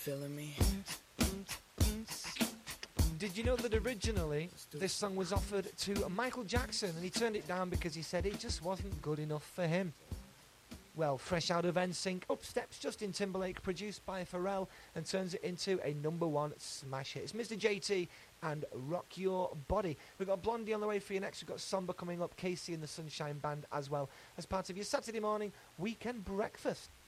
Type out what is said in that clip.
feeling me? Did you know that originally this song was offered to Michael Jackson and he turned it down because he said it just wasn't good enough for him? Well, fresh out of NSYNC, up steps Justin Timberlake, produced by Pharrell, and turns it into a #1 smash hit. It's Mr. JT and Rock Your Body. We've got Blondie on the way for you next. We've got Somber coming up, Casey and the Sunshine Band as well, as part of your Saturday morning weekend breakfast.